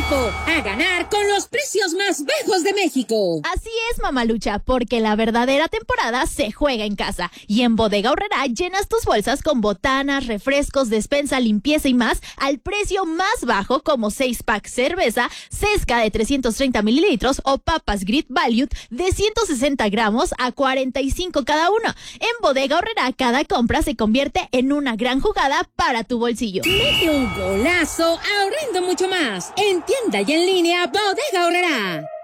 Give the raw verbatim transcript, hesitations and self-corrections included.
tiempo a ganar con los precios más bajos de México. Así es, mamalucha, porque la verdadera temporada se juega en casa. Y en Bodega Aurrerá llenas tus bolsas con botanas, refrescos, despensa, limpieza y más al precio más bajo, como seis pack cerveza, Sesca de trescientos treinta mililitros o papas Grit Value de ciento sesenta gramos a cuarenta y cinco cada uno. En Bodega Aurrerá cada compra se convierte en una gran jugada para tu bolsillo. Mete un golazo ahorrando mucho más. En tienda y en línea, Bodega Aurrerá.